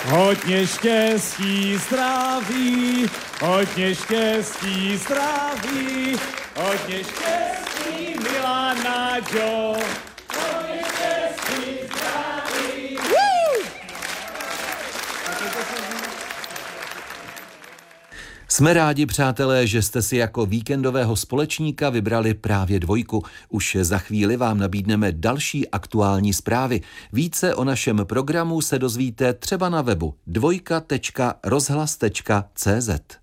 Hodně štěstí zdraví, hodně štěstí zdraví, hodně štěstí, milá Náďo. Hodně štěstí zdraví. Jsme rádi, přátelé, že jste si jako víkendového společníka vybrali právě Dvojku. Už za chvíli vám nabídneme další aktuální zprávy. Více o našem programu se dozvíte třeba na webu dvojka.rozhlas.cz.